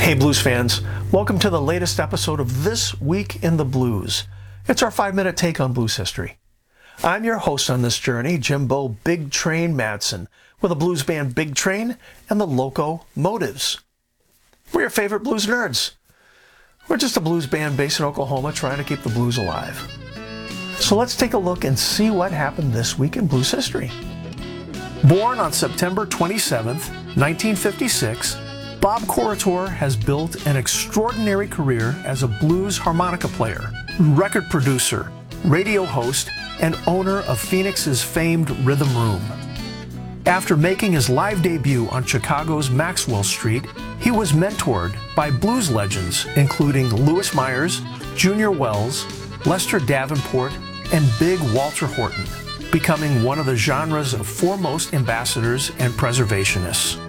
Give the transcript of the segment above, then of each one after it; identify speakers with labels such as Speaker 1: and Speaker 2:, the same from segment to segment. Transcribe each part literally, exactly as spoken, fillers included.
Speaker 1: Hey Blues fans, welcome to the latest episode of This Week in the Blues. It's our five-minute take on blues history. I'm your host on this journey, Jimbo Big Train Madsen, with the blues band Big Train and the Loco Motives. We're your favorite blues nerds. We're just a blues band based in Oklahoma trying to keep the blues alive. So let's take a look and see what happened this week in blues history. Born on September twenty-seventh, nineteen fifty-six, Bob Corritore has built an extraordinary career as a blues harmonica player, record producer, radio host, and owner of Phoenix's famed Rhythm Room. After making his live debut on Chicago's Maxwell Street, he was mentored by blues legends including Louis Myers, Junior Wells, Lester Davenport, and Big Walter Horton, becoming one of the genre's foremost ambassadors and preservationists.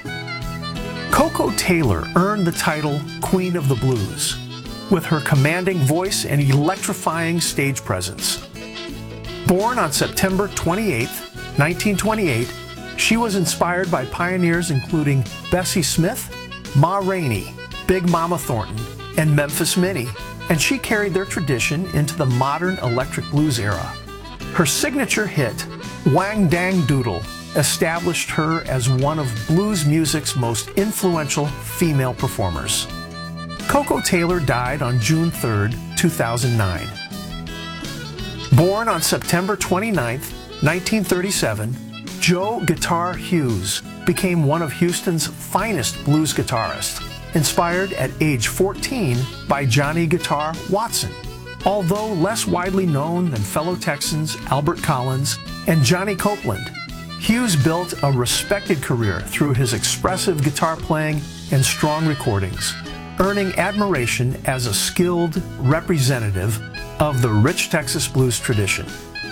Speaker 1: Koko Taylor earned the title Queen of the Blues with her commanding voice and electrifying stage presence. Born on September twenty-eighth, nineteen twenty-eight, she was inspired by pioneers including Bessie Smith, Ma Rainey, Big Mama Thornton, and Memphis Minnie, and she carried their tradition into the modern electric blues era. Her signature hit, Wang Dang Doodle, established her as one of blues music's most influential female performers. Koko Taylor died on June third, two thousand nine. Born on September twenty-ninth, nineteen thirty-seven, Joe Guitar Hughes became one of Houston's finest blues guitarists, inspired at age fourteen by Johnny Guitar Watson. Although less widely known than fellow Texans Albert Collins and Johnny Copeland, Hughes built a respected career through his expressive guitar playing and strong recordings, earning admiration as a skilled representative of the rich Texas blues tradition.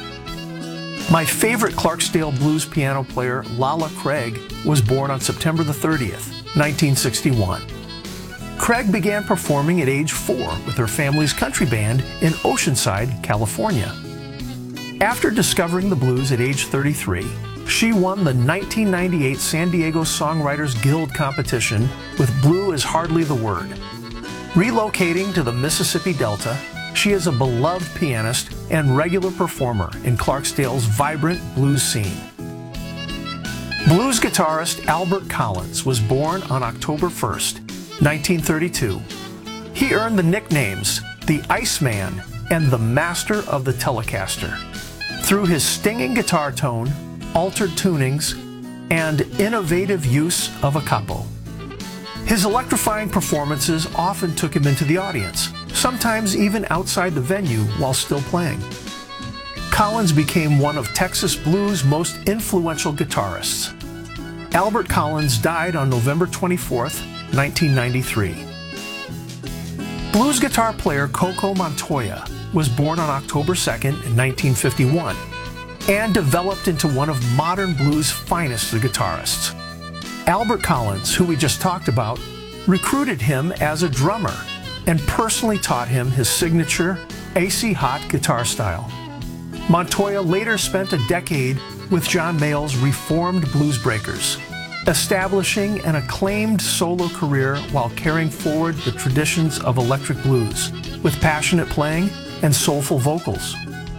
Speaker 1: My favorite Clarksdale blues piano player, Lala Craig, was born on September the thirtieth, nineteen sixty-one. Craig began performing at age four with her family's country band in Oceanside, California. After discovering the blues at age thirty-three, she won the nineteen ninety-eight San Diego Songwriters Guild competition with Blue Is Hardly the Word. Relocating to the Mississippi Delta, she is a beloved pianist and regular performer in Clarksdale's vibrant blues scene. Blues guitarist Albert Collins was born on October first, nineteen thirty-two. He earned the nicknames the Iceman and the Master of the Telecaster through his stinging guitar tone, altered tunings, and innovative use of a capo. His electrifying performances often took him into the audience, sometimes even outside the venue while still playing. Collins became one of Texas blues' most influential guitarists. Albert Collins died on November twenty-fourth, nineteen ninety-three. Blues guitar player Coco Montoya was born on October second, nineteen fifty-one, and developed into one of modern blues' finest guitarists. Albert Collins, who we just talked about, recruited him as a drummer and personally taught him his signature A C Hot guitar style. Montoya later spent a decade with John Mayall's Reformed Blues Breakers, establishing an acclaimed solo career while carrying forward the traditions of electric blues with passionate playing and soulful vocals.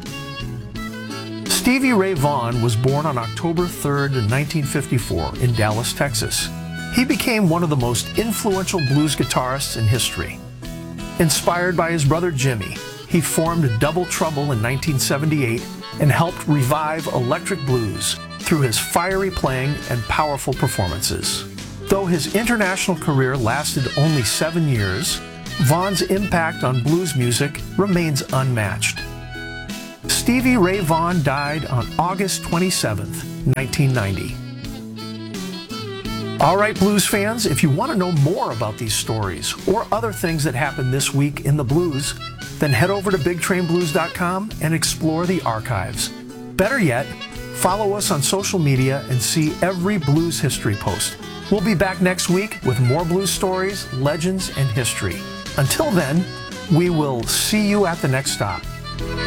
Speaker 1: Stevie Ray Vaughan was born on October third, nineteen fifty-four in Dallas, Texas. He became one of the most influential blues guitarists in history. Inspired by his brother Jimmy, he formed Double Trouble in nineteen seventy-eight and helped revive electric blues through his fiery playing and powerful performances. Though his international career lasted only seven years, Vaughan's impact on blues music remains unmatched. Stevie Ray Vaughan died on August twenty-seventh, nineteen ninety. All right, blues fans, if you want to know more about these stories or other things that happened this week in the blues, then head over to big train blues dot com and explore the archives. Better yet, follow us on social media and see every blues history post. We'll be back next week with more blues stories, legends, and history. Until then, we will see you at the next stop.